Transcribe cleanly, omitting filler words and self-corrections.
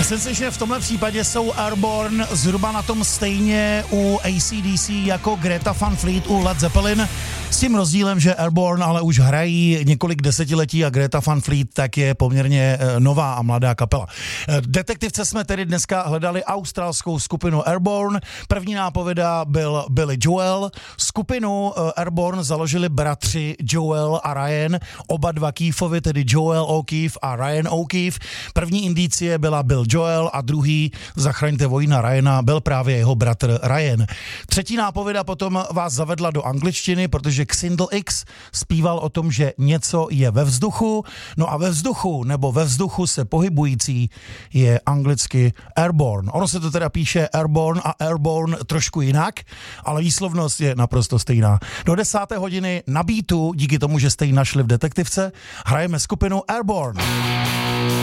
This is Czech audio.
Myslím si, že v tomhle případě jsou Airborne zhruba na tom stejně u AC/DC jako Greta Van Fleet u Led Zeppelin. S tím rozdílem, že Airborne ale už hrají několik desetiletí a Greta Van Fleet tak je poměrně nová a mladá kapela. Detektivce jsme tedy dneska hledali australskou skupinu Airborne. První nápověda byl Billy Joel. Skupinu Airborne založili bratři Joel a Ryan, oba dva Keefovi, tedy Joel O'Keefe a Ryan O'Keefe. První indicie byla Bill Joel a druhý, zachraňte vojína Ryana, byl právě jeho bratr Ryan. Třetí nápověda potom vás zavedla do angličtiny, protože Xindl X zpíval o tom, že něco je ve vzduchu, no a ve vzduchu nebo ve vzduchu se pohybující je anglicky Airborne. Ono se to teda píše Airborne a Airborne trošku jinak, ale výslovnost je naprosto stejná. Do 10. hodiny na beatu, díky tomu, že jste ji našli v detektivce, hrajeme skupinu Airborne.